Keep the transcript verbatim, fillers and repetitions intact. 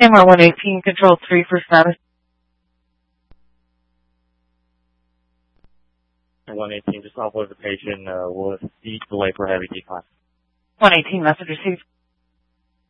M R one eighteen, control three for status. one eighteen, just offload the patient uh, with the delay for heavy decline. one eighteen, message received.